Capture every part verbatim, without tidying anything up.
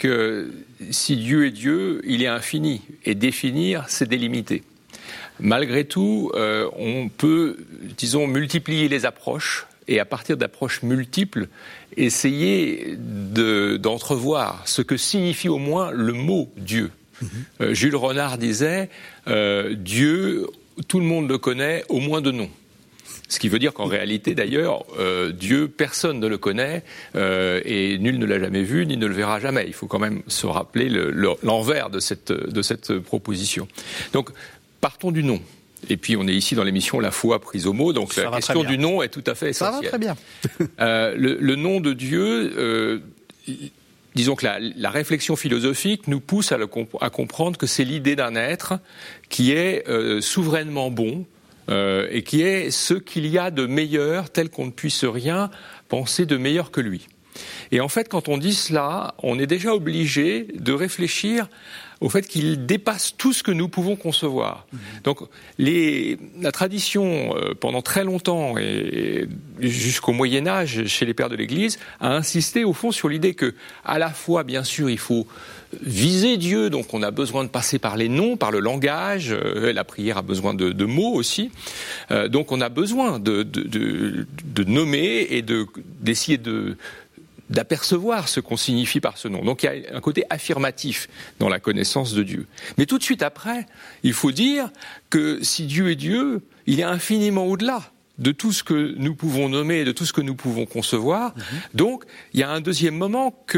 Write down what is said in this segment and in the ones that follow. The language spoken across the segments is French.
puisque si Dieu est Dieu, il est infini, et définir, c'est délimiter. Malgré tout, euh, on peut, disons, multiplier les approches, et à partir d'approches multiples, essayer de, d'entrevoir ce que signifie au moins le mot Dieu. Mmh. Euh, Jules Renard disait euh, « Dieu, tout le monde le connaît, au moins de nom ». Ce qui veut dire qu'en réalité, d'ailleurs, euh, Dieu, personne ne le connaît euh, et nul ne l'a jamais vu, ni ne le verra jamais. Il faut quand même se rappeler le, le, l'envers de cette, de cette proposition. Donc, partons du nom. Et puis, on est ici dans l'émission La foi prise au mot, donc ça la question du nom est tout à fait essentielle. Ça va très bien. euh, le, le nom de Dieu... Euh, Disons que la, la réflexion philosophique nous pousse à, le, à comprendre que c'est l'idée d'un être qui est euh, souverainement bon, Euh, et qui est ce qu'il y a de meilleur, tel qu'on ne puisse rien penser de meilleur que lui. Et en fait, quand on dit cela, on est déjà obligé de réfléchir au fait qu'il dépasse tout ce que nous pouvons concevoir. Mmh. Donc, les, la tradition, euh, pendant très longtemps, et jusqu'au Moyen-Âge, chez les pères de l'Église, a insisté au fond sur l'idée que, à la fois, bien sûr, il faut viser Dieu, donc on a besoin de passer par les noms, par le langage, euh, la prière a besoin de, de mots aussi, euh, donc on a besoin de, de, de, de nommer et de, d'essayer de... d'apercevoir ce qu'on signifie par ce nom. Donc il y a un côté affirmatif dans la connaissance de Dieu. Mais tout de suite après, il faut dire que si Dieu est Dieu, il est infiniment au-delà de tout ce que nous pouvons nommer et de tout ce que nous pouvons concevoir. Mmh. Donc, il y a un deuxième moment que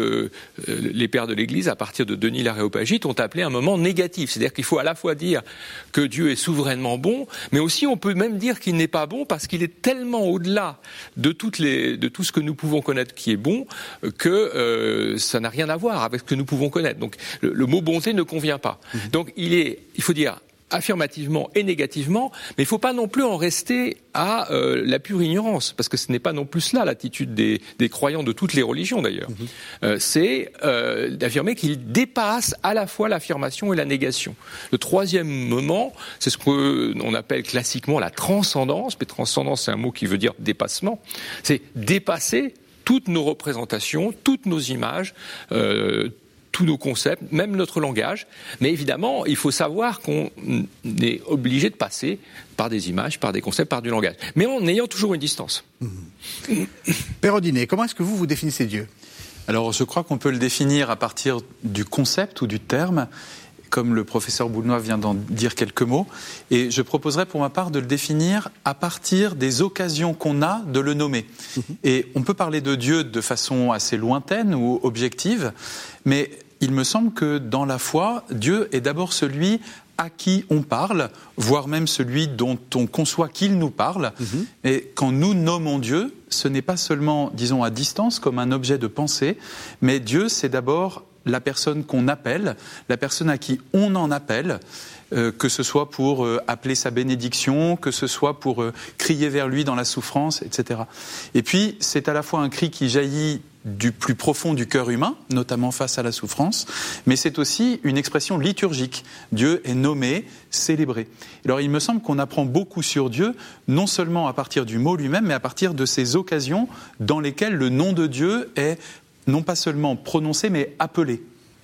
euh, les pères de l'Église, à partir de Denis l'Aréopagite, ont appelé un moment négatif. C'est-à-dire qu'il faut à la fois dire que Dieu est souverainement bon, mais aussi on peut même dire qu'il n'est pas bon parce qu'il est tellement au-delà de, toutes les, de tout ce que nous pouvons connaître qui est bon que euh, ça n'a rien à voir avec ce que nous pouvons connaître. Donc, le, le mot bonté ne convient pas. Mmh. Donc, il est, il faut dire affirmativement et négativement, mais il ne faut pas non plus en rester à euh, la pure ignorance, parce que ce n'est pas non plus cela l'attitude des, des croyants de toutes les religions d'ailleurs. Mmh. Euh, c'est euh, d'affirmer qu'il dépasse à la fois l'affirmation et la négation. Le troisième moment, c'est ce qu'on appelle classiquement la transcendance, mais transcendance c'est un mot qui veut dire dépassement, c'est dépasser toutes nos représentations, toutes nos images, euh, tous nos concepts, même notre langage. Mais évidemment, il faut savoir qu'on est obligé de passer par des images, par des concepts, par du langage. Mais en ayant toujours une distance. Mmh. Père Audinet, comment est-ce que vous, vous définissez Dieu ? Alors, je crois qu'on peut le définir à partir du concept ou du terme, comme le professeur Boulnois vient d'en dire quelques mots. Et je proposerais pour ma part de le définir à partir des occasions qu'on a de le nommer. Mmh. Et on peut parler de Dieu de façon assez lointaine ou objective, mais il me semble que dans la foi, Dieu est d'abord celui à qui on parle, voire même celui dont on conçoit qu'il nous parle. Mmh. Et quand nous nommons Dieu, ce n'est pas seulement, disons, à distance, comme un objet de pensée, mais Dieu, c'est d'abord la personne qu'on appelle, la personne à qui on en appelle, euh, que ce soit pour euh, appeler sa bénédiction, que ce soit pour euh, crier vers lui dans la souffrance, et cetera. Et puis, c'est à la fois un cri qui jaillit du plus profond du cœur humain, notamment face à la souffrance, mais c'est aussi une expression liturgique. Dieu est nommé, célébré. Alors il me semble qu'on apprend beaucoup sur Dieu, non seulement à partir du mot lui-même, mais à partir de ces occasions dans lesquelles le nom de Dieu est non pas seulement prononcé, mais appelé.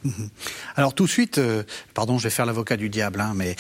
Alors tout de suite, euh, pardon, je vais faire l'avocat du diable, hein, mais...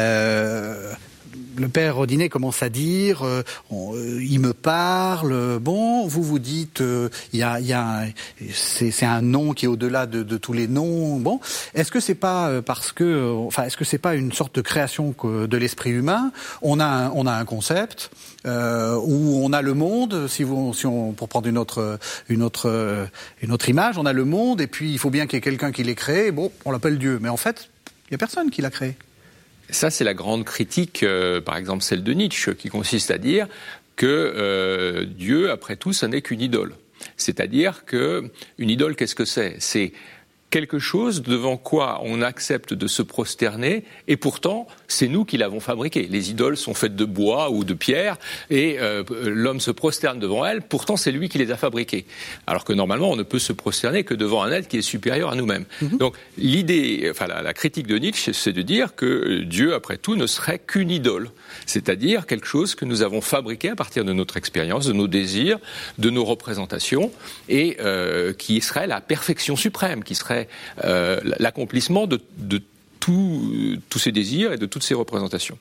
Euh le père Audinet commence à dire euh, on, euh, il me parle, bon, vous vous dites il euh, y a, y a un, c'est, c'est un nom qui est au-delà de, de tous les noms, bon, est-ce que c'est pas parce que, enfin, est-ce que c'est pas une sorte de création de l'esprit humain? On a un, on a un concept euh, où on a le monde, si vous, si on, pour prendre une autre, une autre, une autre image, on a le monde et puis il faut bien qu'il y ait quelqu'un qui l'ait créé, bon, on l'appelle Dieu, mais en fait, il y a personne qui l'a créé. Ça, c'est la grande critique, euh, par exemple celle de Nietzsche, qui consiste à dire que euh, Dieu, après tout, ça n'est qu'une idole. C'est-à-dire que une idole, qu'est-ce que c'est ? C'est quelque chose devant quoi on accepte de se prosterner, et pourtant c'est nous qui l'avons fabriqué. Les idoles sont faites de bois ou de pierre, et euh, l'homme se prosterne devant elles, pourtant c'est lui qui les a fabriquées. Alors que normalement on ne peut se prosterner que devant un être qui est supérieur à nous-mêmes. Mm-hmm. Donc l'idée, enfin la, la critique de Nietzsche, c'est de dire que Dieu, après tout, ne serait qu'une idole, c'est-à-dire quelque chose que nous avons fabriqué à partir de notre expérience, de nos désirs, de nos représentations, et euh, qui serait la perfection suprême, qui serait Euh, l'accomplissement de, de tous ces désirs et de toutes ces représentations.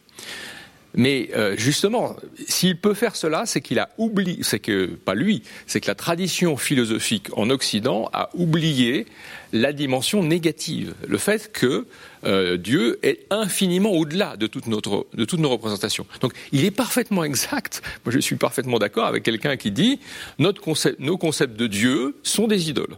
Mais euh, justement, s'il peut faire cela, c'est qu'il a oublié, c'est que, pas lui, c'est que la tradition philosophique en Occident a oublié la dimension négative, le fait que euh, Dieu est infiniment au-delà de toute notre, de toutes nos représentations. Donc il est parfaitement exact, moi je suis parfaitement d'accord avec quelqu'un qui dit notre concept, nos concepts de Dieu sont des idoles.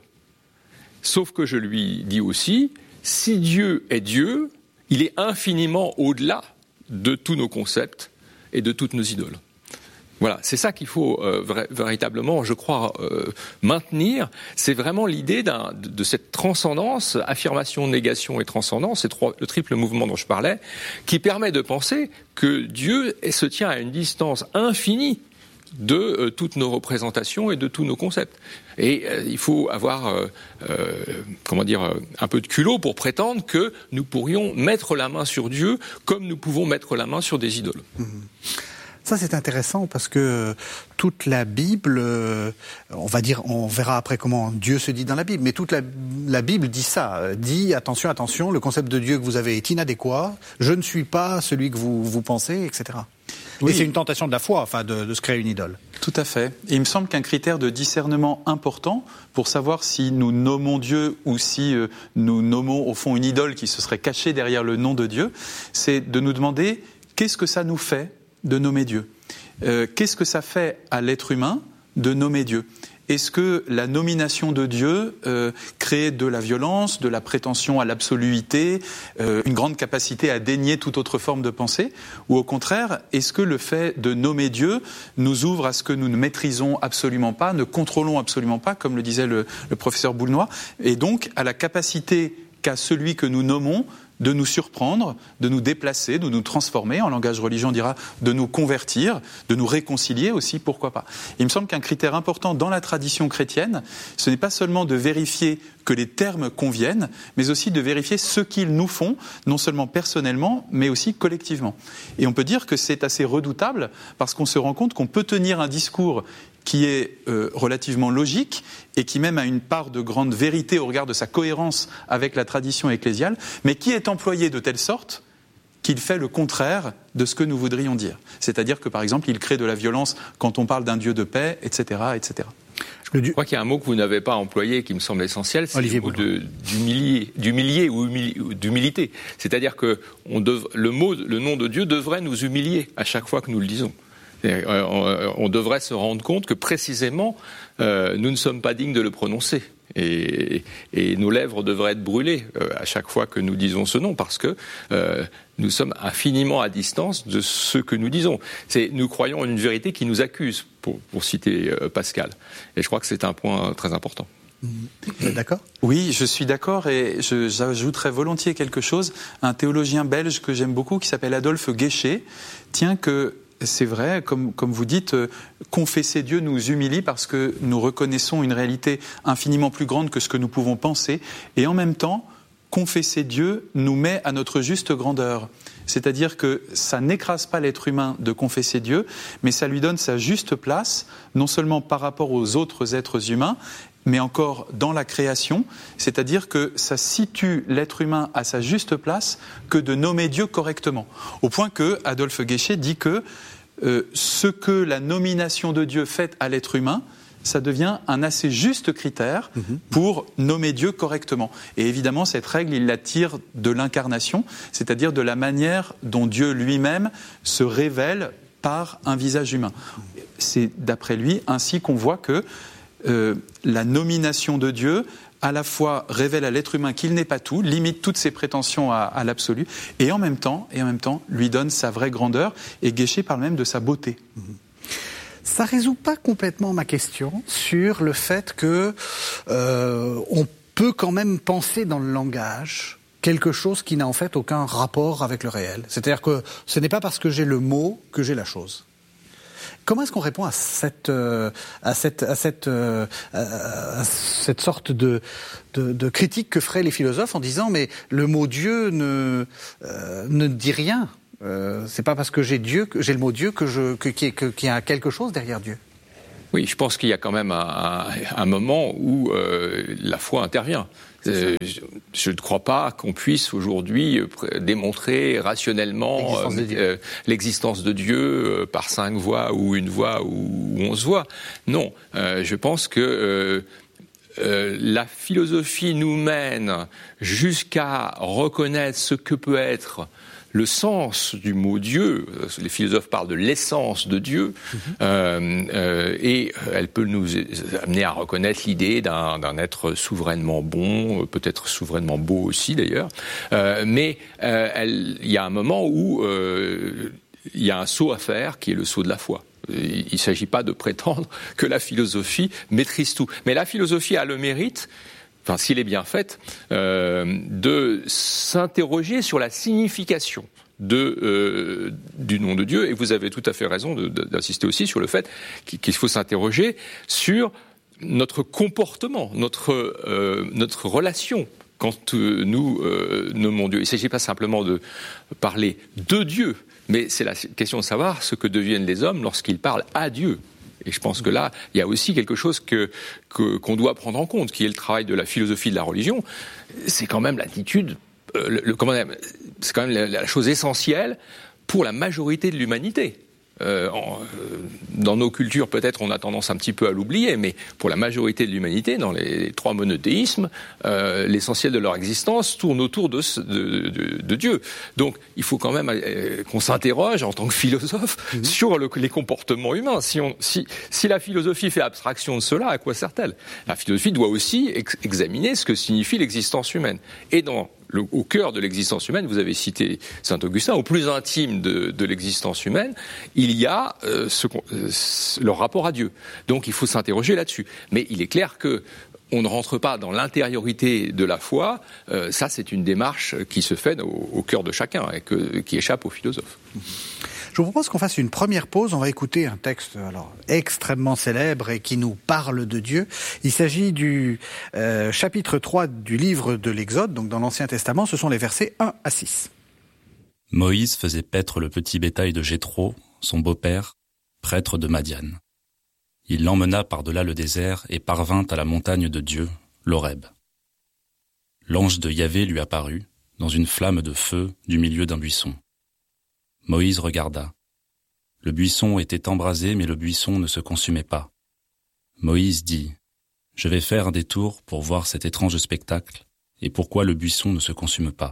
Sauf que je lui dis aussi, si Dieu est Dieu, il est infiniment au-delà de tous nos concepts et de toutes nos idoles. Voilà, c'est ça qu'il faut euh, vra- véritablement, je crois, euh, maintenir. C'est vraiment l'idée d'un, de, de cette transcendance, affirmation, négation et transcendance, ces trois, le triple mouvement dont je parlais, qui permet de penser que Dieu se tient à une distance infinie de euh, toutes nos représentations et de tous nos concepts. Et euh, il faut avoir, euh, euh, comment dire, euh, un peu de culot pour prétendre que nous pourrions mettre la main sur Dieu comme nous pouvons mettre la main sur des idoles. Mmh. Ça, c'est intéressant parce que toute la Bible, euh, on va dire, on verra après comment Dieu se dit dans la Bible, mais toute la, la Bible dit ça, dit attention, attention, le concept de Dieu que vous avez est inadéquat, je ne suis pas celui que vous, vous pensez, et cetera. Oui. Et c'est une tentation de la foi, enfin, de, de se créer une idole. Tout à fait. Et il me semble qu'un critère de discernement important pour savoir si nous nommons Dieu ou si euh, nous nommons au fond une idole qui se serait cachée derrière le nom de Dieu, c'est de nous demander qu'est-ce que ça nous fait de nommer Dieu. Euh, qu'est-ce que ça fait à l'être humain de nommer Dieu ? Est-ce que la nomination de Dieu euh, crée de la violence, de la prétention à l'absoluité, euh, une grande capacité à dénier toute autre forme de pensée ? Ou au contraire, est-ce que le fait de nommer Dieu nous ouvre à ce que nous ne maîtrisons absolument pas, ne contrôlons absolument pas, comme le disait le, le professeur Boulnois, et donc à la capacité qu'a celui que nous nommons de nous surprendre, de nous déplacer, de nous transformer, en langage religieux on dira de nous convertir, de nous réconcilier aussi, pourquoi pas. Il me semble qu'un critère important dans la tradition chrétienne, ce n'est pas seulement de vérifier que les termes conviennent, mais aussi de vérifier ce qu'ils nous font, non seulement personnellement, mais aussi collectivement. Et on peut dire que c'est assez redoutable, parce qu'on se rend compte qu'on peut tenir un discours qui est euh, relativement logique et qui même a une part de grande vérité au regard de sa cohérence avec la tradition ecclésiale, mais qui est employé de telle sorte qu'il fait le contraire de ce que nous voudrions dire. C'est-à-dire que, par exemple, il crée de la violence quand on parle d'un Dieu de paix, et cetera, et cetera. Je crois qu'il y a un mot que vous n'avez pas employé qui me semble essentiel, c'est Olivier le mot de, d'humilier, d'humilier ou humili, d'humilité. C'est-à-dire que on dev, le mot, le nom de Dieu devrait nous humilier à chaque fois que nous le disons. On devrait se rendre compte que précisément, euh, nous ne sommes pas dignes de le prononcer. Et, et nos lèvres devraient être brûlées euh, à chaque fois que nous disons ce nom, parce que euh, nous sommes infiniment à distance de ce que nous disons. C'est, nous croyons en une vérité qui nous accuse, pour, pour citer euh, Pascal. Et je crois que c'est un point très important. Vous êtes d'accord ? Oui, je suis d'accord, et je, j'ajouterais volontiers quelque chose. Un théologien belge que j'aime beaucoup, qui s'appelle Adolphe Guéchet, tient que c'est vrai, comme, comme vous dites, euh, confesser Dieu nous humilie parce que nous reconnaissons une réalité infiniment plus grande que ce que nous pouvons penser. Et en même temps, confesser Dieu nous met à notre juste grandeur. C'est-à-dire que ça n'écrase pas l'être humain de confesser Dieu, mais ça lui donne sa juste place, non seulement par rapport aux autres êtres humains, mais encore dans la création, c'est-à-dire que ça situe l'être humain à sa juste place que de nommer Dieu correctement. Au point que Adolphe Guéchet dit que euh, ce que la nomination de Dieu fait à l'être humain, ça devient un assez juste critère pour nommer Dieu correctement. Et évidemment, cette règle, il la tire de l'incarnation, c'est-à-dire de la manière dont Dieu lui-même se révèle par un visage humain. C'est, d'après lui, ainsi qu'on voit que Euh, la nomination de Dieu à la fois révèle à l'être humain qu'il n'est pas tout, limite toutes ses prétentions à, à l'absolu, et en même temps, et en même temps, lui donne sa vraie grandeur. Et Guéchet parle même de sa beauté. Ça résout pas complètement ma question sur le fait que euh, on peut quand même penser dans le langage quelque chose qui n'a en fait aucun rapport avec le réel. C'est-à-dire que ce n'est pas parce que j'ai le mot que j'ai la chose. Comment est-ce qu'on répond à cette, euh, à cette, à cette, euh, à cette sorte de, de, de critique que feraient les philosophes en disant mais le mot Dieu ne, euh, ne dit rien. Euh, c'est pas parce que j'ai Dieu, que j'ai le mot Dieu que je, que, qu'il que, qu'il y a quelque chose derrière Dieu. Oui, je pense qu'il y a quand même un, un, un moment où euh, la foi intervient. Euh, je, je ne crois pas qu'on puisse aujourd'hui démontrer rationnellement l'existence de Dieu, euh, l'existence de Dieu euh, par cinq voix ou une voix ou onze voix. Non, euh, je pense que euh, euh, la philosophie nous mène jusqu'à reconnaître ce que peut être le sens du mot Dieu. Les philosophes parlent de l'essence de Dieu, mmh. euh, euh, et elle peut nous amener à reconnaître l'idée d'un, d'un être souverainement bon, peut-être souverainement beau aussi d'ailleurs, euh, mais euh, elle, il y a un moment où euh, il y a un saut à faire qui est le saut de la foi. Il ne s'agit pas de prétendre que la philosophie maîtrise tout, mais la philosophie a le mérite, enfin s'il est bien fait, euh, de s'interroger sur la signification de, euh, du nom de Dieu. Et vous avez tout à fait raison de, de, d'insister aussi sur le fait qu'il faut s'interroger sur notre comportement, notre, euh, notre relation quand euh, nous euh, nommons Dieu. Il ne s'agit pas simplement de parler de Dieu, mais c'est la question de savoir ce que deviennent les hommes lorsqu'ils parlent à Dieu. Et je pense que là, il y a aussi quelque chose que, que, qu'on doit prendre en compte, qui est le travail de la philosophie de la religion. C'est quand même l'attitude, euh, le, le, comment dire, c'est quand même la, la chose essentielle pour la majorité de l'humanité. Euh, en, euh, dans nos cultures, peut-être, on a tendance un petit peu à l'oublier, mais pour la majorité de l'humanité, dans les trois monothéismes, euh, l'essentiel de leur existence tourne autour de, de, de, de Dieu. Donc, il faut quand même euh, qu'on s'interroge en tant que philosophe mmh. sur le, les comportements humains. Si, on, si, si la philosophie fait abstraction de cela, à quoi sert-elle ? La philosophie doit aussi ex- examiner ce que signifie l'existence humaine. Et dans Le, au cœur de l'existence humaine, vous avez cité saint Augustin, au plus intime de, de l'existence humaine, il y a euh, ce, euh, leur rapport à Dieu. Donc il faut s'interroger là-dessus. Mais il est clair que on ne rentre pas dans l'intériorité de la foi. Euh, ça, c'est une démarche qui se fait au, au cœur de chacun et que, qui échappe aux philosophes. Je vous propose qu'on fasse une première pause. On va écouter un texte alors extrêmement célèbre et qui nous parle de Dieu. Il s'agit du euh, chapitre trois du livre de l'Exode, donc dans l'Ancien Testament. Ce sont les versets un à six. Moïse faisait paître le petit bétail de Jéthro, son beau-père, prêtre de Madian. Il l'emmena par-delà le désert et parvint à la montagne de Dieu, l'Horeb. L'ange de Yahvé lui apparut, dans une flamme de feu du milieu d'un buisson. Moïse regarda. Le buisson était embrasé, mais le buisson ne se consumait pas. Moïse dit, « Je vais faire un détour pour voir cet étrange spectacle, et pourquoi le buisson ne se consume pas. »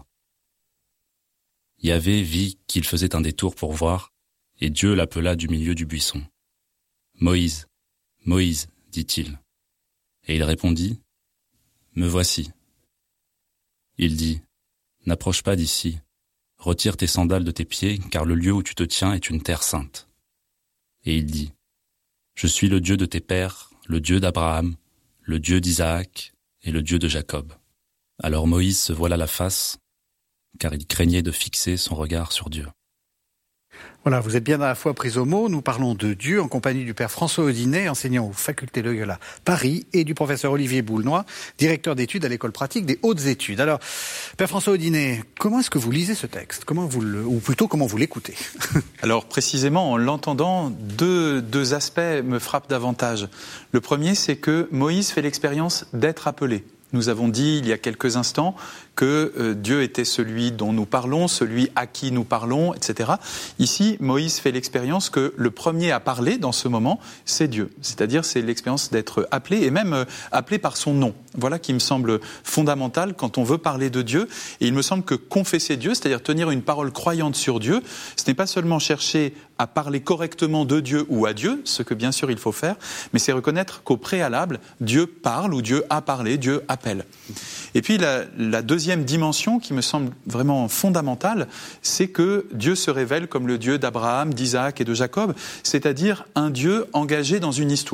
Yahvé vit qu'il faisait un détour pour voir, et Dieu l'appela du milieu du buisson. « Moïse, Moïse, dit-il. » Et il répondit, « Me voici. » Il dit, « N'approche pas d'ici. Retire tes sandales de tes pieds, car le lieu où tu te tiens est une terre sainte. » Et il dit, « Je suis le Dieu de tes pères, le Dieu d'Abraham, le Dieu d'Isaac et le Dieu de Jacob. » Alors Moïse se voila la face, car il craignait de fixer son regard sur Dieu. Voilà, vous êtes bien dans la foi prise au mot. Nous parlons de Dieu en compagnie du père François Audinet, enseignant aux facultés Loyola Paris, et du professeur Olivier Boulnois, directeur d'études à l'école pratique des hautes études. Alors, père François Audinet, comment est-ce que vous lisez ce texte ? Comment vous le, ou plutôt comment vous l'écoutez ? Alors précisément, en l'entendant, deux, deux aspects me frappent davantage. Le premier, c'est que Moïse fait l'expérience d'être appelé. Nous avons dit il y a quelques instants que euh, Dieu était celui dont nous parlons, celui à qui nous parlons, et cetera. Ici, Moïse fait l'expérience que le premier à parler dans ce moment, c'est Dieu. C'est-à-dire, c'est l'expérience d'être appelé, et même euh, appelé par son nom. Voilà qui me semble fondamental quand on veut parler de Dieu. Et il me semble que confesser Dieu, c'est-à-dire tenir une parole croyante sur Dieu, ce n'est pas seulement chercher à parler correctement de Dieu ou à Dieu, ce que bien sûr il faut faire, mais c'est reconnaître qu'au préalable, Dieu parle ou Dieu a parlé, Dieu appelle. Et puis la, la deuxième dimension qui me semble vraiment fondamentale, c'est que Dieu se révèle comme le Dieu d'Abraham, d'Isaac et de Jacob, c'est-à-dire un Dieu engagé dans une histoire.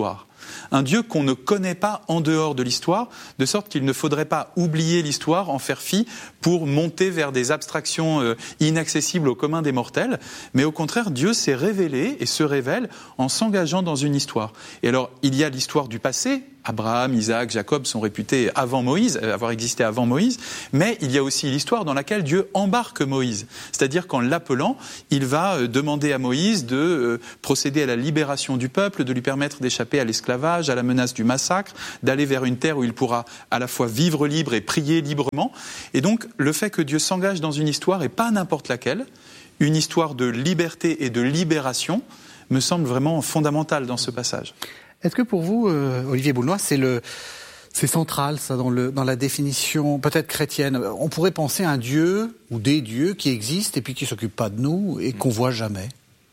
un Dieu qu'on ne connaît pas en dehors de l'histoire, de sorte qu'il ne faudrait pas oublier l'histoire, en faire fi, pour monter vers des abstractions euh, inaccessibles au commun des mortels, mais au contraire, Dieu s'est révélé et se révèle en s'engageant dans une histoire. Et alors, il y a l'histoire du passé. Abraham, Isaac, Jacob sont réputés avant Moïse, avoir existé avant Moïse, mais il y a aussi l'histoire dans laquelle Dieu embarque Moïse. C'est-à-dire qu'en l'appelant, il va demander à Moïse de procéder à la libération du peuple, de lui permettre d'échapper à l'esclavage, à la menace du massacre, d'aller vers une terre où il pourra à la fois vivre libre et prier librement. Et donc, le fait que Dieu s'engage dans une histoire, et pas n'importe laquelle, une histoire de liberté et de libération, me semble vraiment fondamental dans ce passage. Est-ce que pour vous, euh, Olivier Boulnois, c'est le, c'est central, ça, dans le, dans la définition peut-être chrétienne? On pourrait penser à un Dieu ou des dieux qui existent et puis qui s'occupent pas de nous et qu'on voit jamais.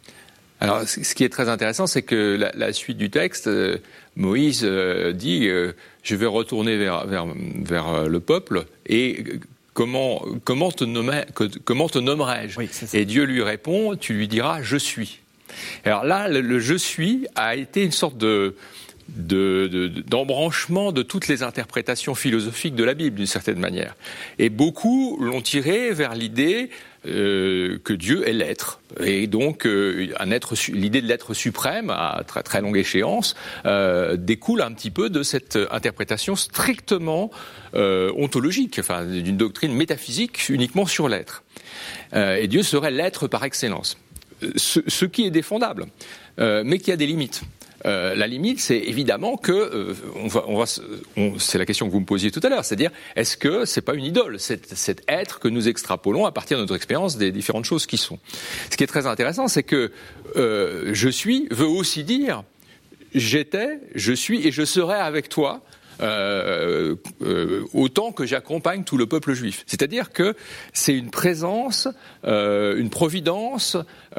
Alors, ce qui est très intéressant, c'est que la, la suite du texte, euh, Moïse euh, dit euh, « Je vais retourner vers, vers, vers le peuple et comment, comment te, nommer, comment te nommerai-je » Oui, c'est ça. Et Dieu lui répond « Tu lui diras « Je suis ». Alors là, le, le « je suis » a été une sorte de, de, de, d'embranchement de toutes les interprétations philosophiques de la Bible, d'une certaine manière. Et beaucoup l'ont tiré vers l'idée euh, que Dieu est l'être. Et donc, euh, un être, l'idée de l'être suprême, à très, très longue échéance, euh, découle un petit peu de cette interprétation strictement euh, ontologique, enfin, d'une doctrine métaphysique uniquement sur l'être. Euh, et Dieu serait l'être par excellence. Ce, ce qui est défendable, euh, mais qui a des limites. Euh, la limite, c'est évidemment que euh, on va, on va, on, c'est la question que vous me posiez tout à l'heure, c'est-à-dire est-ce que c'est pas une idole, cet, cet être que nous extrapolons à partir de notre expérience des différentes choses qui sont. Ce qui est très intéressant, c'est que euh, je suis veut aussi dire j'étais, je suis et je serai avec toi. Euh, euh, autant que j'accompagne tout le peuple juif. C'est-à-dire que c'est une présence, euh, une providence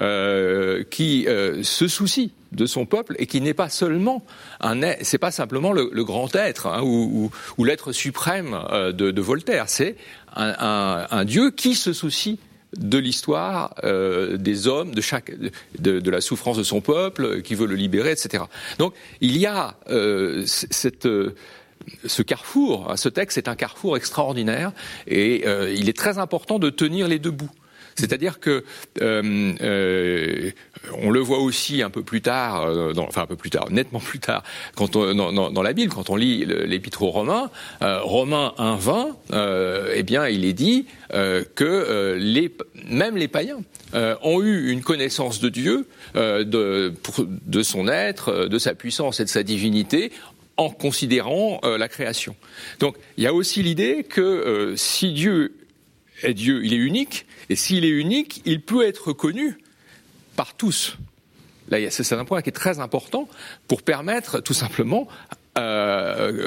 euh, qui euh, se soucie de son peuple et qui n'est pas seulement un, c'est pas simplement le, le grand être hein, ou, ou, ou l'être suprême euh, de, de Voltaire. C'est un, un, un Dieu qui se soucie de l'histoire euh, des hommes, de chaque, de, de la souffrance de son peuple, qui veut le libérer, et cetera. Donc il y a euh, cette euh, ce carrefour, ce texte est un carrefour extraordinaire et euh, il est très important de tenir les deux bouts. C'est-à-dire que euh, euh, on le voit aussi un peu plus tard, euh, dans, enfin un peu plus tard, nettement plus tard, quand on, dans, dans, dans la Bible, quand on lit l'Épître aux Romains, euh, Romains un vingt, euh, eh bien il est dit euh, que euh, les, même les païens euh, ont eu une connaissance de Dieu, euh, de, pour, de son être, de sa puissance et de sa divinité, en considérant euh, la création. Donc, il y a aussi l'idée que euh, si Dieu est Dieu, il est unique, et s'il est unique, il peut être connu par tous. Là, c'est un point qui est très important pour permettre, tout simplement, euh,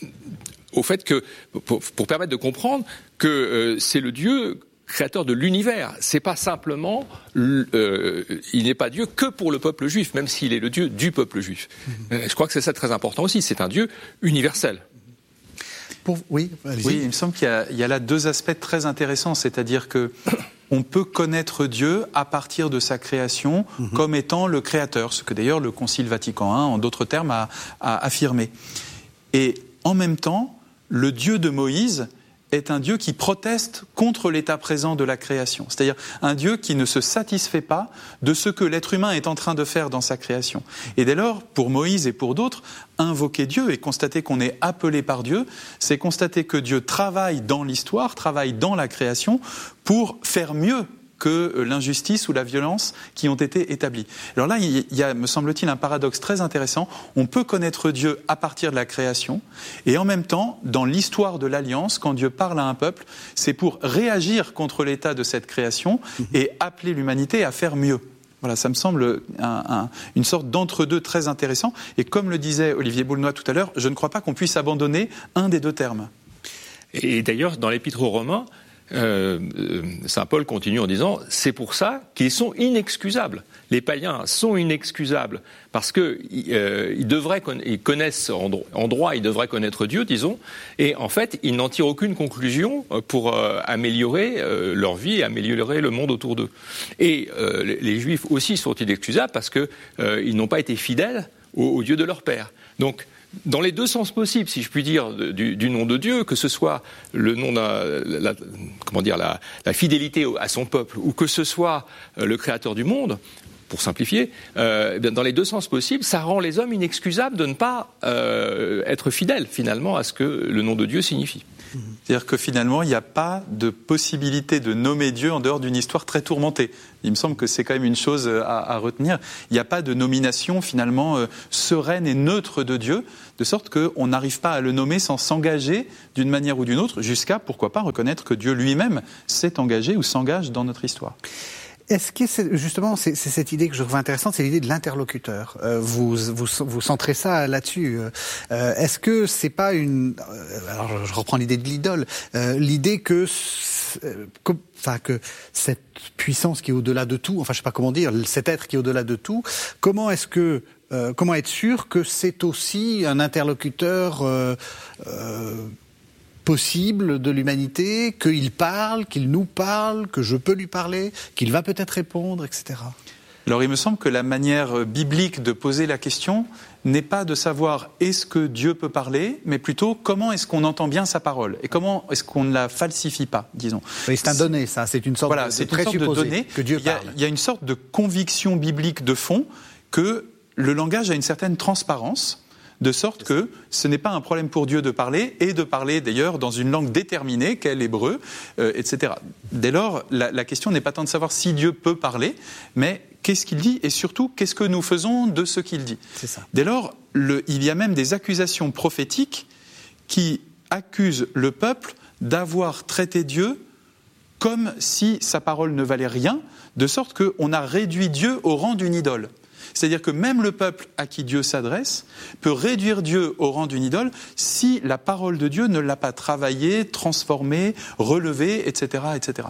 au fait que, pour, pour permettre de comprendre que euh, c'est le Dieu créateur de l'univers. C'est pas simplement, euh, il n'est pas Dieu que pour le peuple juif, même s'il est le Dieu du peuple juif. Mmh. Je crois que c'est ça très important aussi. C'est un Dieu universel. Pour, oui, oui, il me semble qu'il y a, il y a là deux aspects très intéressants, c'est-à-dire que on peut connaître Dieu à partir de sa création mmh. comme étant le créateur, ce que d'ailleurs le Concile Vatican un, en d'autres termes, a, a affirmé. Et en même temps, le Dieu de Moïse est un Dieu qui proteste contre l'état présent de la création. C'est-à-dire un Dieu qui ne se satisfait pas de ce que l'être humain est en train de faire dans sa création. Et dès lors, pour Moïse et pour d'autres, invoquer Dieu et constater qu'on est appelé par Dieu, c'est constater que Dieu travaille dans l'histoire, travaille dans la création pour faire mieux que l'injustice ou la violence qui ont été établies. Alors là, il y a, me semble-t-il, un paradoxe très intéressant. On peut connaître Dieu à partir de la création, et en même temps, dans l'histoire de l'Alliance, quand Dieu parle à un peuple, c'est pour réagir contre l'état de cette création et appeler l'humanité à faire mieux. Voilà, ça me semble un, un, une sorte d'entre-deux très intéressant. Et comme le disait Olivier Boulnois tout à l'heure, je ne crois pas qu'on puisse abandonner un des deux termes. Et d'ailleurs, dans l'Épître aux Romains, Euh, Saint Paul continue en disant « c'est pour ça qu'ils sont inexcusables ». Les païens sont inexcusables parce que euh, ils devraient ils connaissent en, dro- en droit, ils devraient connaître Dieu, disons, et en fait ils n'en tirent aucune conclusion pour euh, améliorer euh, leur vie et améliorer le monde autour d'eux. Et euh, les, les Juifs aussi sont inexcusables parce que euh, ils n'ont pas été fidèles au, au Dieu de leur père. Donc, dans les deux sens possibles, si je puis dire, du, du nom de Dieu, que ce soit le nom de la, comment dire, la, la fidélité à son peuple, ou que ce soit le Créateur du monde, pour simplifier, euh, dans les deux sens possibles, ça rend les hommes inexcusables de ne pas euh, être fidèles, finalement, à ce que le nom de Dieu signifie. C'est-à-dire que finalement, il n'y a pas de possibilité de nommer Dieu en dehors d'une histoire très tourmentée. Il me semble que c'est quand même une chose à, à retenir. Il n'y a pas de nomination finalement euh, sereine et neutre de Dieu, de sorte qu'on n'arrive pas à le nommer sans s'engager d'une manière ou d'une autre, jusqu'à, pourquoi pas, reconnaître que Dieu lui-même s'est engagé ou s'engage dans notre histoire. Est-ce que c'est, justement, c'est, c'est cette idée que je trouve intéressante, c'est l'idée de l'interlocuteur. Euh, vous, vous, vous centrez ça là-dessus. Euh, est-ce que c'est pas une, euh, alors je, je reprends l'idée de l'idole, euh, l'idée que, euh, que, enfin que cette puissance qui est au-delà de tout, enfin je sais pas comment dire, cet être qui est au-delà de tout, comment est-ce que euh, comment être sûr que c'est aussi un interlocuteur euh, euh, possible de l'humanité, qu'il parle, qu'il nous parle, que je peux lui parler, qu'il va peut-être répondre, et cetera. Alors il me semble que la manière biblique de poser la question n'est pas de savoir est-ce que Dieu peut parler, mais plutôt comment est-ce qu'on entend bien sa parole et comment est-ce qu'on ne la falsifie pas, disons. Oui, c'est un donné, ça, c'est une sorte voilà, de, c'est de une sorte de donné que Dieu il y a, parle. Il y a une sorte de conviction biblique de fond que le langage a une certaine transparence, de sorte que ce n'est pas un problème pour Dieu de parler, et de parler d'ailleurs dans une langue déterminée, qu'est l'hébreu, euh, et cetera. Dès lors, la, la question n'est pas tant de savoir si Dieu peut parler, mais qu'est-ce qu'il dit, et surtout, qu'est-ce que nous faisons de ce qu'il dit. C'est ça. Dès lors, le, il y a même des accusations prophétiques qui accusent le peuple d'avoir traité Dieu comme si sa parole ne valait rien, de sorte qu'on a réduit Dieu au rang d'une idole. C'est-à-dire que même le peuple à qui Dieu s'adresse peut réduire Dieu au rang d'une idole si la parole de Dieu ne l'a pas travaillée, transformée, relevée, et cetera, et cetera.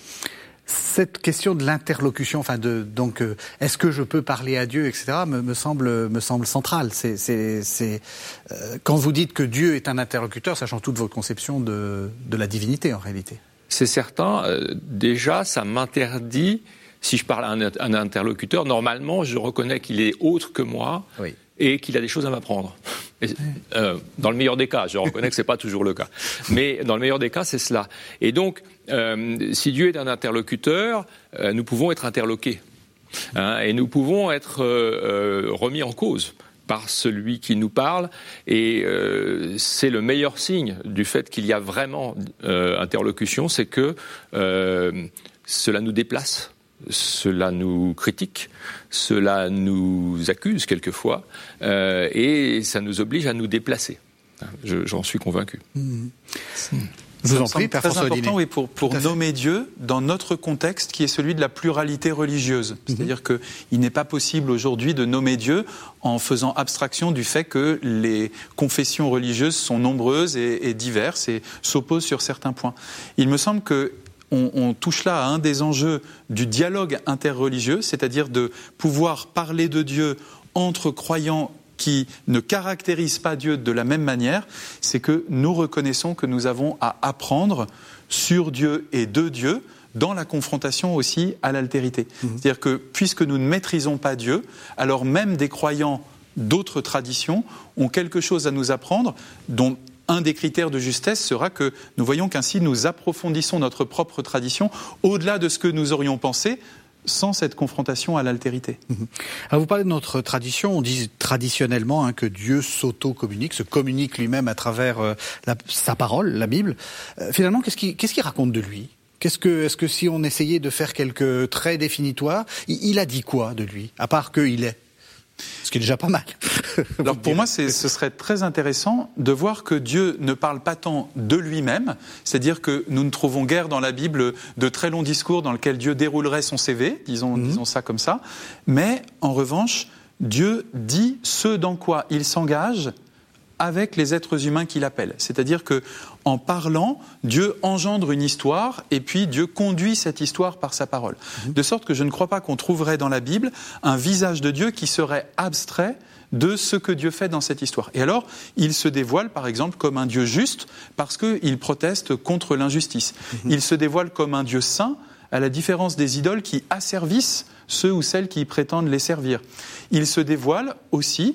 Cette question de l'interlocution, enfin de donc, euh, est-ce que je peux parler à Dieu, et cetera, me, me semble me semble centrale. C'est, c'est, c'est euh, quand vous dites que Dieu est un interlocuteur, ça change toute votre conception de de la divinité en réalité. C'est certain. Euh, déjà, ça m'interdit. Si je parle à un, un interlocuteur, normalement, je reconnais qu'il est autre que moi oui. et qu'il a des choses à m'apprendre. Et, euh, dans le meilleur des cas, je reconnais que c'est pas toujours le cas. Mais dans le meilleur des cas, c'est cela. Et donc, euh, si Dieu est un interlocuteur, euh, nous pouvons être interloqués. Hein, et nous pouvons être euh, remis en cause par celui qui nous parle. Et euh, c'est le meilleur signe du fait qu'il y a vraiment euh, interlocution, c'est que euh, cela nous déplace. Cela nous critique, cela nous accuse quelquefois, euh, et ça nous oblige à nous déplacer. Je, j'en suis convaincu. Mmh. Mmh. Je vous en prie, Père François Audinet. C'est important, oui, pour, pour nommer Dieu dans notre contexte qui est celui de la pluralité religieuse. Mmh. C'est-à-dire qu'il n'est pas possible aujourd'hui de nommer Dieu en faisant abstraction du fait que les confessions religieuses sont nombreuses et, et diverses et s'opposent sur certains points. Il me semble que On, on touche là à un des enjeux du dialogue interreligieux, c'est-à-dire de pouvoir parler de Dieu entre croyants qui ne caractérisent pas Dieu de la même manière. C'est que nous reconnaissons que nous avons à apprendre sur Dieu et de Dieu dans la confrontation aussi à l'altérité. Mmh. C'est-à-dire que puisque nous ne maîtrisons pas Dieu, alors même des croyants d'autres traditions ont quelque chose à nous apprendre dont un des critères de justesse sera que nous voyons qu'ainsi nous approfondissons notre propre tradition au-delà de ce que nous aurions pensé sans cette confrontation à l'altérité. Mmh. Alors vous parlez de notre tradition, on dit traditionnellement hein, que Dieu s'auto-communique, se communique lui-même à travers euh, la, sa parole, la Bible. Euh, finalement, qu'est-ce qu'il, qu'est-ce qu'il raconte de lui ? Qu'est-ce que, est-ce que si on essayait de faire quelques traits définitoires, il, il a dit quoi de lui, à part qu'il est ? Ce qui est déjà pas mal. Alors pour moi, c'est, ce serait très intéressant de voir que Dieu ne parle pas tant de lui-même, c'est-à-dire que nous ne trouvons guère dans la Bible de très longs discours dans lesquels Dieu déroulerait son C V, disons, mmh. disons ça comme ça, mais en revanche, Dieu dit ce dans quoi il s'engage avec les êtres humains qu'il appelle. C'est-à-dire que en parlant, Dieu engendre une histoire et puis Dieu conduit cette histoire par sa parole. Mmh. De sorte que je ne crois pas qu'on trouverait dans la Bible un visage de Dieu qui serait abstrait de ce que Dieu fait dans cette histoire. Et alors, il se dévoile par exemple comme un Dieu juste parce qu'il proteste contre l'injustice. Mmh. Il se dévoile comme un Dieu saint à la différence des idoles qui asservissent ceux ou celles qui prétendent les servir. Il se dévoile aussi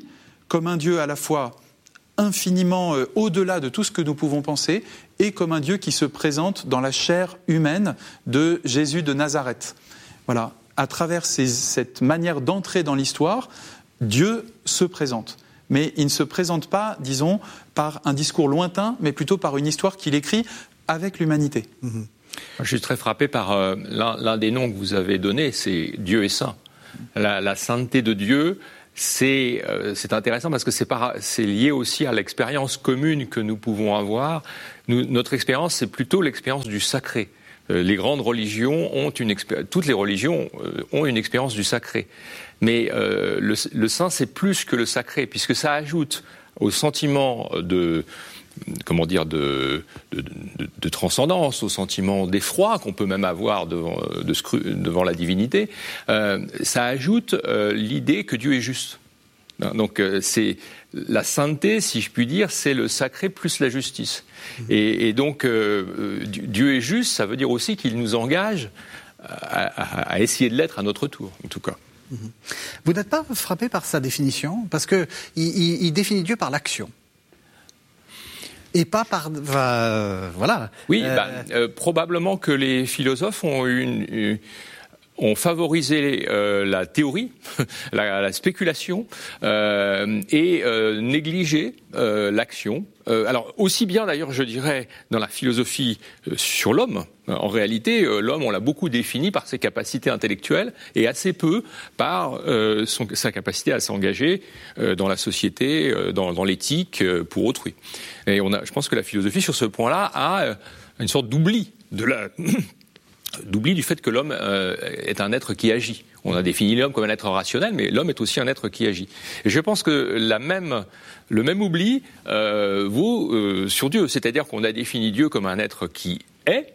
comme un Dieu à la fois infiniment euh, au-delà de tout ce que nous pouvons penser, et comme un Dieu qui se présente dans la chair humaine de Jésus de Nazareth. Voilà, à travers ces, cette manière d'entrer dans l'histoire, Dieu se présente. Mais il ne se présente pas, disons, par un discours lointain, mais plutôt par une histoire qu'il écrit avec l'humanité. Mmh. Je suis très frappé par euh, l'un, l'un des noms que vous avez donné, c'est Dieu est saint. La, la sainteté de Dieu, c'est, euh, c'est intéressant parce que c'est, par, c'est lié aussi à l'expérience commune que nous pouvons avoir. Nous, notre expérience, c'est plutôt l'expérience du sacré. Euh, les grandes religions ont une expé- toutes les religions euh, ont une expérience du sacré. Mais euh, le, le saint, c'est plus que le sacré, puisque ça ajoute au sentiment de comment dire de, de, de, de transcendance, au sentiment d'effroi qu'on peut même avoir devant, de scru, devant la divinité, euh, ça ajoute euh, l'idée que Dieu est juste. Donc euh, c'est la sainteté, si je puis dire, c'est le sacré plus la justice. Et, et donc euh, Dieu est juste, ça veut dire aussi qu'il nous engage à, à, à essayer de l'être à notre tour, en tout cas. Vous n'êtes pas frappé par sa définition? Parce qu'il il, il définit Dieu par l'action. Et pas par... Euh, voilà. Oui, euh... bah, euh, probablement que les philosophes ont, une, une, ont favorisé euh, la théorie, la, la spéculation, euh, et euh, négligé euh, l'action. Euh, alors, aussi bien d'ailleurs, je dirais, dans la philosophie euh, sur l'homme. En réalité, euh, l'homme, on l'a beaucoup défini par ses capacités intellectuelles et assez peu par euh, son, sa capacité à s'engager euh, dans la société, euh, dans, dans l'éthique, euh, pour autrui. Et on a, je pense que la philosophie, sur ce point-là, a euh, une sorte d'oubli de la... d'oubli du fait que l'homme euh, est un être qui agit. On a défini l'homme comme un être rationnel, mais l'homme est aussi un être qui agit. Et je pense que la même, le même oubli euh, vaut euh, sur Dieu. C'est-à-dire qu'on a défini Dieu comme un être qui est,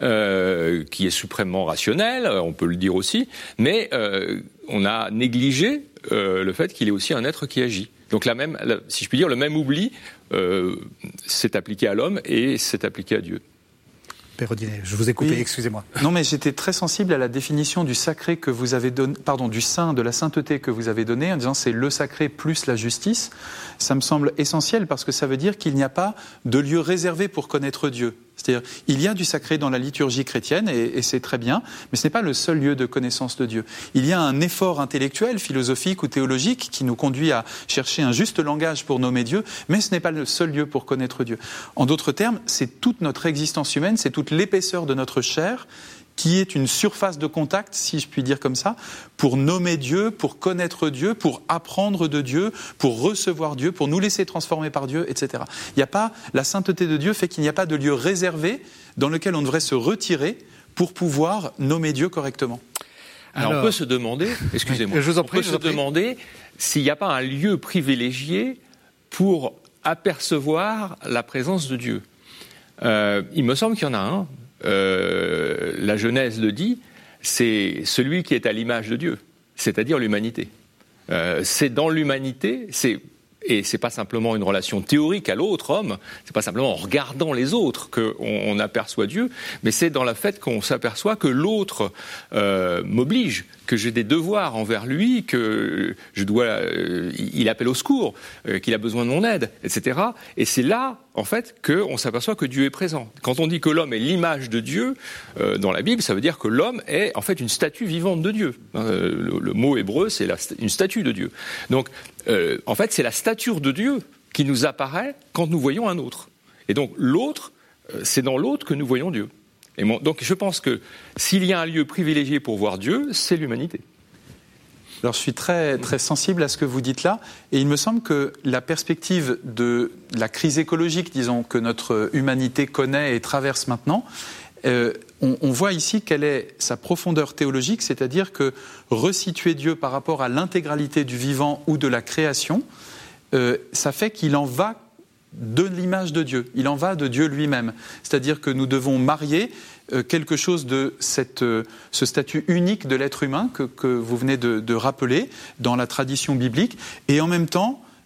euh, qui est suprêmement rationnel, on peut le dire aussi, mais euh, on a négligé euh, le fait qu'il est aussi un être qui agit. Donc la même, la, si je puis dire, le même oubli euh, s'est appliqué à l'homme et s'est appliqué à Dieu. Père Rodinet, je vous ai coupé, oui. Excusez-moi. Non, mais j'étais très sensible à la définition du sacré que vous avez donné, pardon, du saint, de la sainteté que vous avez donnée, en disant c'est le sacré plus la justice. Ça me semble essentiel parce que ça veut dire qu'il n'y a pas de lieu réservé pour connaître Dieu. C'est-à-dire, il y a du sacré dans la liturgie chrétienne, et, et c'est très bien, mais ce n'est pas le seul lieu de connaissance de Dieu. Il y a un effort intellectuel, philosophique ou théologique qui nous conduit à chercher un juste langage pour nommer Dieu, mais ce n'est pas le seul lieu pour connaître Dieu. En d'autres termes, c'est toute notre existence humaine, c'est toute l'épaisseur de notre chair qui est une surface de contact, si je puis dire comme ça, pour nommer Dieu, pour connaître Dieu, pour apprendre de Dieu, pour recevoir Dieu, pour nous laisser transformer par Dieu, et cetera. Il n'y a pas, la sainteté de Dieu fait qu'il n'y a pas de lieu réservé dans lequel on devrait se retirer pour pouvoir nommer Dieu correctement. Alors, Alors on peut se demander, excusez-moi, je vous en prie, on peut je se vous en prie. demander s'il n'y a pas un lieu privilégié pour apercevoir la présence de Dieu. Euh, il me semble qu'il y en a un. Euh, la Genèse le dit, c'est celui qui est à l'image de Dieu, c'est-à-dire l'humanité. Euh, c'est dans l'humanité, c'est, et c'est pas simplement une relation théorique à l'autre homme, c'est pas simplement en regardant les autres qu'on on aperçoit Dieu, mais c'est dans le fait qu'on s'aperçoit que l'autre euh, m'oblige, que j'ai des devoirs envers lui, que je dois, euh, il appelle au secours, euh, qu'il a besoin de mon aide, et cetera. Et c'est là, en fait, qu'on s'aperçoit que Dieu est présent. Quand on dit que l'homme est l'image de Dieu, euh, dans la Bible, ça veut dire que l'homme est, en fait, une statue vivante de Dieu. Euh, le, le mot hébreu, c'est la, une statue de Dieu. Donc, euh, en fait, c'est la stature de Dieu qui nous apparaît quand nous voyons un autre. Et donc, l'autre, euh, c'est dans l'autre que nous voyons Dieu. Et mon, donc je pense que s'il y a un lieu privilégié pour voir Dieu, c'est l'humanité. Alors je suis très, très sensible à ce que vous dites là, et il me semble que la perspective de la crise écologique, disons, que notre humanité connaît et traverse maintenant, euh, on, on voit ici quelle est sa profondeur théologique, c'est-à-dire que resituer Dieu par rapport à l'intégralité du vivant ou de la création, euh, ça fait qu'il en va de l'image de Dieu, il en va de Dieu lui-même. C'est-à-dire que nous devons marier euh, quelque chose de cette, euh, ce statut unique de l'être humain que, que vous venez de, de rappeler dans la tradition biblique, et en même temps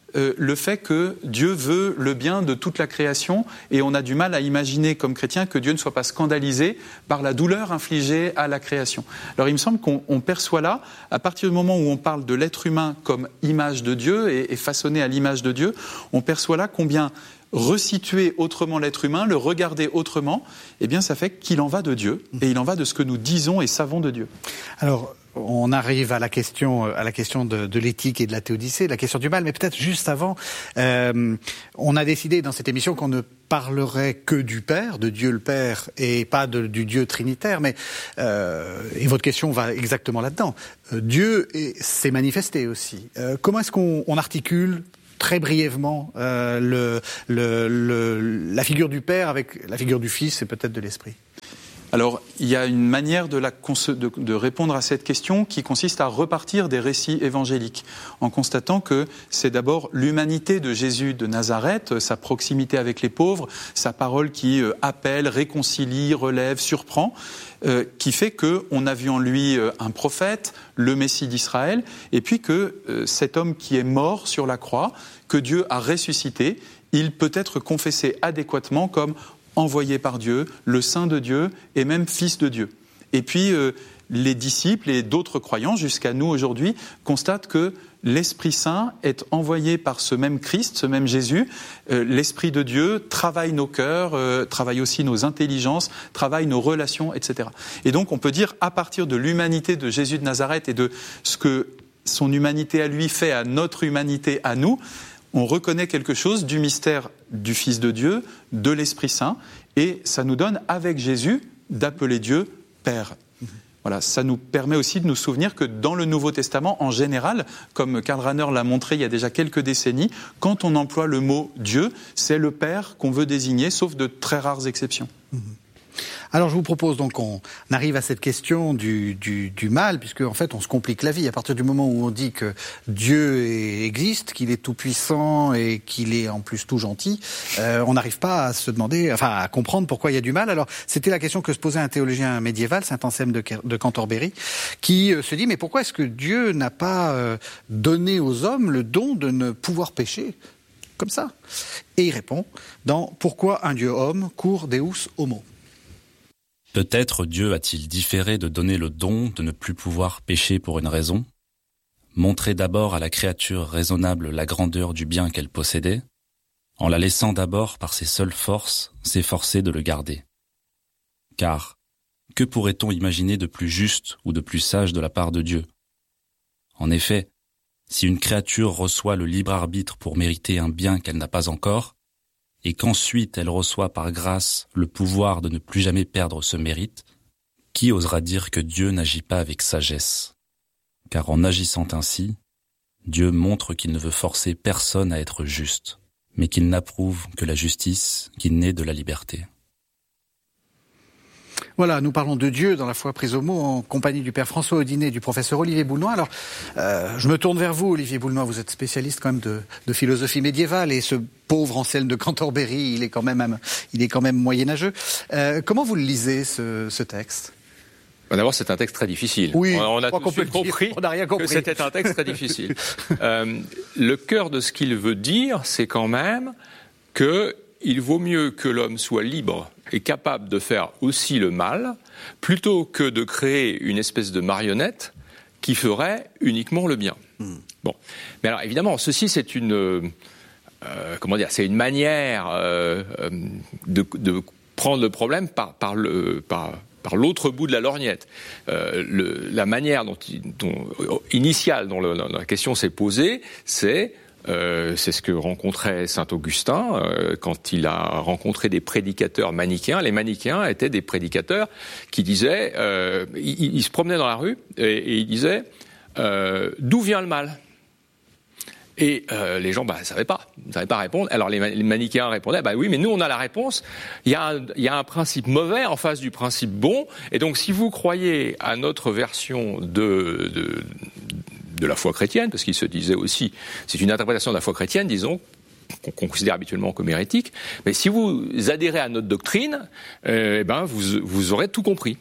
euh, le fait que Dieu veut le bien de toute la création, et on a du mal à imaginer comme chrétien que Dieu ne soit pas scandalisé par la douleur infligée à la création. Alors il me semble qu'on on perçoit là, à partir du moment où on parle de l'être humain comme image de Dieu et, et façonné à l'image de Dieu, on perçoit là combien resituer autrement l'être humain, le regarder autrement, eh bien ça fait qu'il en va de Dieu, et il en va de ce que nous disons et savons de Dieu. Alors, on arrive à la question, à la question de, de l'éthique et de la théodicée, la question du mal, mais peut-être juste avant, euh, on a décidé dans cette émission qu'on ne parlerait que du Père, de Dieu le Père, et pas de, du Dieu trinitaire, mais euh, et votre question va exactement là-dedans. Euh, Dieu est, s'est manifesté aussi. Euh, comment est-ce qu'on on articule très brièvement euh, le, le, le, la figure du Père avec la figure du Fils et peut-être de l'Esprit? Alors, il y a une manière de, la, de, de répondre à cette question qui consiste à repartir des récits évangéliques, en constatant que c'est d'abord l'humanité de Jésus de Nazareth, sa proximité avec les pauvres, sa parole qui euh, appelle, réconcilie, relève, surprend, euh, qui fait qu'on a vu en lui euh, un prophète, le Messie d'Israël, et puis que euh, cet homme qui est mort sur la croix, que Dieu a ressuscité, il peut être confessé adéquatement comme envoyé par Dieu, le Saint de Dieu et même Fils de Dieu. Et puis euh, les disciples et d'autres croyants jusqu'à nous aujourd'hui constatent que l'Esprit Saint est envoyé par ce même Christ, ce même Jésus. Euh, L'Esprit de Dieu travaille nos cœurs, euh, travaille aussi nos intelligences, travaille nos relations, et cetera. Et donc on peut dire à partir de l'humanité de Jésus de Nazareth et de ce que son humanité à lui fait à notre humanité à nous, on reconnaît quelque chose du mystère du Fils de Dieu, de l'Esprit Saint, et ça nous donne, avec Jésus, d'appeler Dieu Père. Voilà, ça nous permet aussi de nous souvenir que dans le Nouveau Testament, en général, comme Karl Rahner l'a montré il y a déjà quelques décennies, quand on emploie le mot Dieu, c'est le Père qu'on veut désigner, sauf de très rares exceptions. Mmh. Alors je vous propose donc qu'on arrive à cette question du, du, du mal, puisque en fait on se complique la vie à partir du moment où on dit que Dieu existe, qu'il est tout puissant et qu'il est en plus tout gentil. Euh, on n'arrive pas à se demander, enfin à comprendre pourquoi il y a du mal. Alors c'était la question que se posait un théologien médiéval, saint Anselme de, de Cantorbéry, qui euh, se dit mais pourquoi est-ce que Dieu n'a pas euh, donné aux hommes le don de ne pouvoir pécher comme ça? Et il répond dans Pourquoi un Dieu homme cour Deus homo. Peut-être Dieu a-t-il différé de donner le don de ne plus pouvoir pécher pour une raison, montrer d'abord à la créature raisonnable la grandeur du bien qu'elle possédait, en la laissant d'abord par ses seules forces s'efforcer de le garder. Car, que pourrait-on imaginer de plus juste ou de plus sage de la part de Dieu? En effet, si une créature reçoit le libre arbitre pour mériter un bien qu'elle n'a pas encore, et qu'ensuite elle reçoit par grâce le pouvoir de ne plus jamais perdre ce mérite, qui osera dire que Dieu n'agit pas avec sagesse? Car en agissant ainsi, Dieu montre qu'il ne veut forcer personne à être juste, mais qu'il n'approuve que la justice qui naît de la liberté. Voilà, nous parlons de Dieu dans la foi prise au mot en compagnie du Père François Audinet et du professeur Olivier Boulnois. Alors, euh, je me tourne vers vous, Olivier Boulnois, vous êtes spécialiste quand même de, de philosophie médiévale et ce pauvre Anselme de Cantorbéry, il est quand même, il est quand même moyenâgeux. Euh, comment vous le lisez, ce, ce texte ? D'abord, c'est un texte très difficile. Oui, on a tout de suite compris, on n'a rien compris que c'était un texte très difficile. euh, le cœur de ce qu'il veut dire, c'est quand même qu'il vaut mieux que l'homme soit libre et capable de faire aussi le mal, plutôt que de créer une espèce de marionnette qui ferait uniquement le bien. Mmh. Bon, mais alors évidemment, ceci c'est une, euh, comment dire, c'est une manière euh, de, de prendre le problème par, par le, par par l'autre bout de la lorgnette. Euh, le, la manière dont, dont initiale dont, le, dont la question s'est posée, c'est Euh, c'est ce que rencontrait saint Augustin euh, quand il a rencontré des prédicateurs manichéens. Les manichéens étaient des prédicateurs qui disaient, euh, ils, ils se promenaient dans la rue et, et ils disaient euh, d'où vient le mal ? Et euh, les gens, bah, ne savaient pas, ne savaient pas répondre. Alors les, les manichéens répondaient, bah oui, mais nous on a la réponse. Il y a un, il y a un principe mauvais en face du principe bon. Et donc si vous croyez à notre version de, de de la foi chrétienne, parce qu'il se disait aussi, c'est une interprétation de la foi chrétienne, disons, qu'on, qu'on considère habituellement comme hérétique, mais si vous adhérez à notre doctrine, euh, eh ben vous, vous aurez tout compris.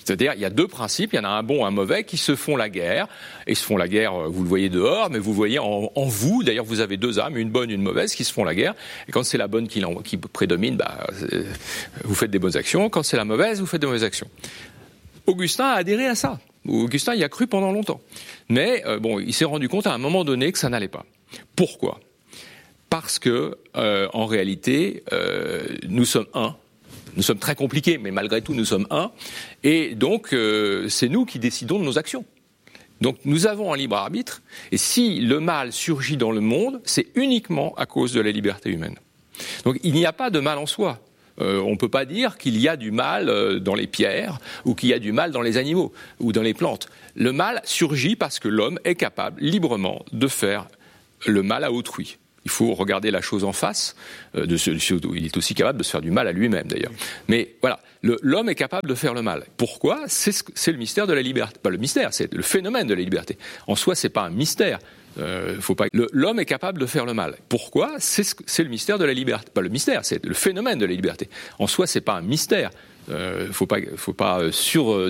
C'est-à-dire, il y a deux principes, il y en a un bon, un mauvais, qui se font la guerre. Et se font la guerre, vous le voyez dehors, mais vous le voyez en, en vous. D'ailleurs, vous avez deux âmes, une bonne, une mauvaise, qui se font la guerre. Et quand c'est la bonne qui, qui prédomine, bah, vous faites des bonnes actions. Quand c'est la mauvaise, vous faites des mauvaises actions. Augustin a adhéré à ça. Augustin y a cru pendant longtemps. Mais euh, bon, il s'est rendu compte à un moment donné que ça n'allait pas. Pourquoi ? Parce que, euh, en réalité, euh, nous sommes un. Nous sommes très compliqués, mais malgré tout, nous sommes un. Et donc, euh, c'est nous qui décidons de nos actions. Donc, nous avons un libre arbitre. Et si le mal surgit dans le monde, c'est uniquement à cause de la liberté humaine. Donc, il n'y a pas de mal en soi. Euh, on ne peut pas dire qu'il y a du mal euh, dans les pierres ou qu'il y a du mal dans les animaux ou dans les plantes. Le mal surgit parce que l'homme est capable librement de faire le mal à autrui. Il faut regarder la chose en face. Euh, de ce, il est aussi capable de se faire du mal à lui-même, d'ailleurs. Mais voilà, le, l'homme est capable de faire le mal. Pourquoi ? c'est, c'est le mystère de la liberté. Pas le mystère, c'est le phénomène de la liberté. En soi, c'est pas un mystère. Euh, faut pas... le, l'homme est capable de faire le mal. Pourquoi ? c'est, c'est le mystère de la liberté. Pas le mystère, c'est le phénomène de la liberté. En soi, c'est pas un mystère. Euh, faut pas, faut pas sur